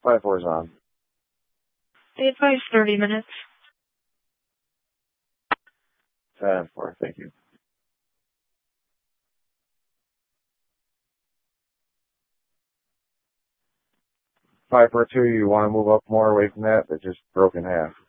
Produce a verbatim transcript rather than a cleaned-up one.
Five four is on. They advise thirty minutes. Ten four, thank you. Five four two, you want to move up more away from that? That just broke in half.